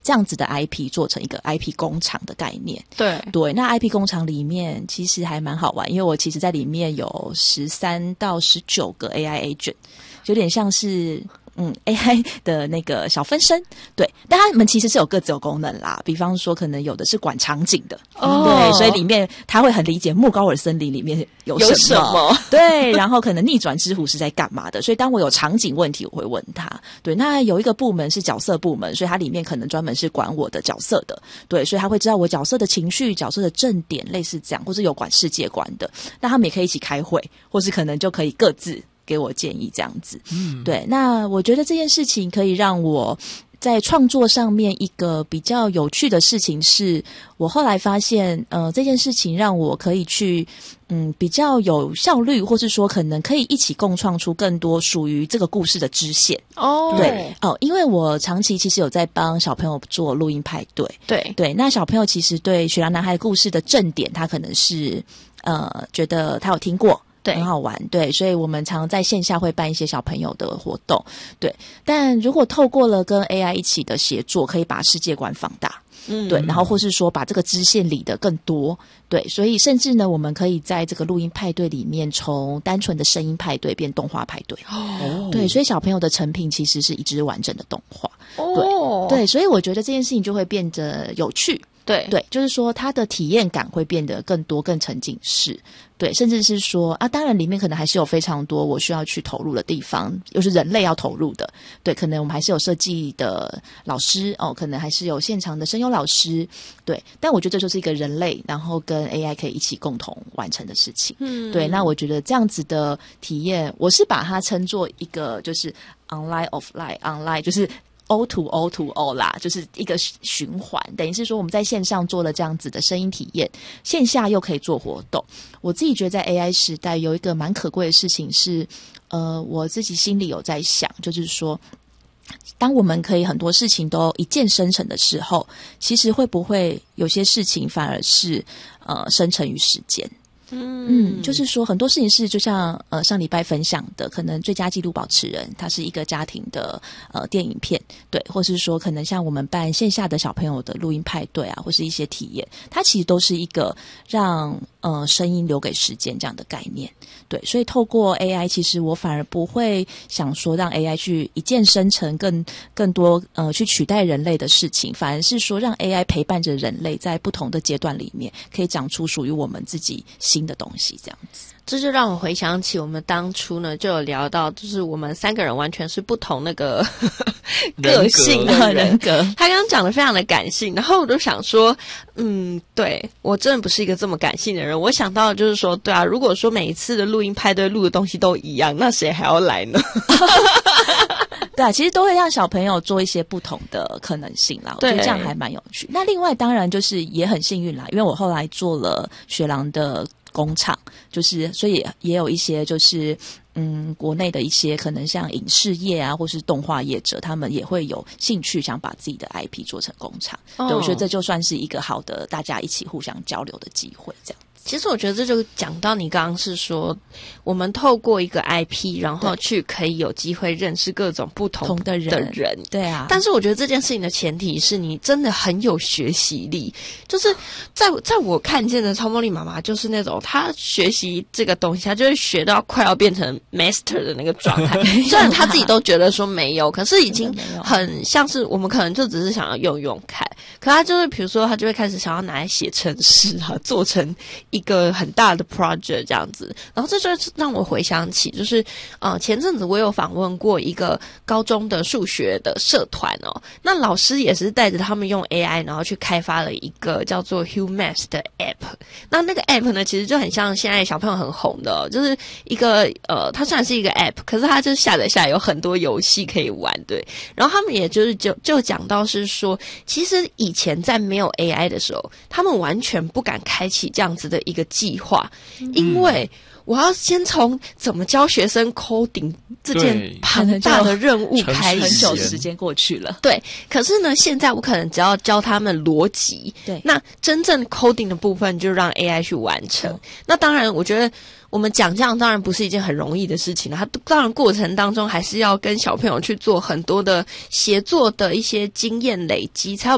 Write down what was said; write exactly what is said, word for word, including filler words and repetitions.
这样子的 I P 做成一个 I P 工厂的概念。 对对，那 I P 工厂里面其实还蛮好玩，因为我其实在里面有十三到十九个 A I agent， 有点像是嗯 A I 的那个小分身。对，但他们其实是有各自有功能啦，比方说可能有的是管场景的，哦，对，所以里面他会很理解莫高尔森林里面有什么， 有什么对，然后可能逆转之虎是在干嘛的，所以当我有场景问题我会问他。对，那有一个部门是角色部门，所以它里面可能专门是管我的角色的，对，所以他会知道我角色的情绪、角色的正点，类似这样，或是有管世界观的，那他们也可以一起开会，或是可能就可以各自给我建议这样子。嗯，对，那我觉得这件事情可以让我在创作上面一个比较有趣的事情是，我后来发现呃这件事情让我可以去嗯比较有效率，或是说可能可以一起共创出更多属于这个故事的支线。 哦， 对哦，因为我长期其实有在帮小朋友做录音派对。 对对，那小朋友其实对雪狼男孩故事的正点他可能是呃觉得他有听过，对，很好玩，对，所以我们常在线下会办一些小朋友的活动，对。但如果透过了跟 A I 一起的协作，可以把世界观放大，嗯，对，然后或是说把这个支线理得更多，对，所以甚至呢，我们可以在这个录音派对里面，从单纯的声音派对变动画派对，哦，对，所以小朋友的成品其实是一支完整的动画，哦，对，对，所以我觉得这件事情就会变得有趣。对对，就是说它的体验感会变得更多、更沉浸式，对，甚至是说啊，当然里面可能还是有非常多我需要去投入的地方，又是人类要投入的，对，可能我们还是有设计的老师哦，可能还是有现场的声优老师，对，但我觉得这就是一个人类，然后跟 A I 可以一起共同完成的事情，嗯，对，那我觉得这样子的体验，我是把它称作一个就是 online offline online， 就是O to O to O 啦，就是一个循环，等于是说我们在线上做了这样子的声音体验，线下又可以做活动。我自己觉得在 A I 时代有一个蛮可贵的事情是，呃，我自己心里有在想，就是说，当我们可以很多事情都一键生成的时候，其实会不会有些事情反而是呃生成于时间？嗯，就是说很多事情是就像呃上礼拜分享的，可能最佳纪录保持人，它是一个家庭的呃电影片，对，或是说可能像我们办线下的小朋友的录音派对啊，或是一些体验，它其实都是一个让呃声音留给时间这样的概念，对，所以透过 A I， 其实我反而不会想说让 A I 去一键生成更更多呃去取代人类的事情，反而是说让 A I 陪伴着人类在不同的阶段里面，可以长出属于我们自己新的东西，这样子。 这就让我回想起我们当初呢就有聊到，就是我们三个人完全是不同那个个性的人格。他刚刚讲的非常的感性，然后我就想说，嗯，对，我真的不是一个这么感性的人。我想到的就是说，对啊，如果说每一次的录音派对录的东西都一样，那谁还要来呢？ 对啊，其实都会让小朋友做一些不同的可能性啦，我觉得这样还蛮有趣。那另外当然就是也很幸运啦，因为我后来做了雪狼的工厂，就是所以也有一些就是嗯国内的一些可能像影视业啊或是动画业者，他们也会有兴趣想把自己的 I P 做成工厂，哦，对，我觉得这就算是一个好的大家一起互相交流的机会这样。 其实我觉得这就讲到你刚刚是说我们透过一个 I P 然后去可以有机会认识各种不同的人，的人对啊， 但是我觉得这件事情的前提是你真的很有学习力，就是在在我看见的超梦丽妈妈就是那种她学习这个东西她就会学到快要变成 master 的那个状态虽然她自己都觉得说没有，可是已经很像是我们可能就只是想要用用看，可她就是比如说她就会开始想要拿来写程式啊，做成一个很大的 project 这样子，然后这就让我回想起，就是呃前阵子我有访问过一个高中的数学的社团哦，那老师也是带着他们用 A I 然后去开发了一个叫做 HuMath 的 app， 那那个 app 呢其实就很像现在小朋友很红的，哦，就是一个呃它虽然是一个 app， 可是它就下载下来有很多游戏可以玩，对，然后他们也就是就就讲到是说，其实以前在没有 A I 的时候，他们完全不敢开启这样子的一个计划，因为我要先从怎么教学生 coding 这件庞大的任务开始， 很久时间过去了。 对，可是呢，现在我可能只要教他们逻辑，对，那真正 coding 的部分就让 A I 去完成。那当然，我觉得我们讲这样当然不是一件很容易的事情，它当然过程当中还是要跟小朋友去做很多的协作的一些经验累积，才有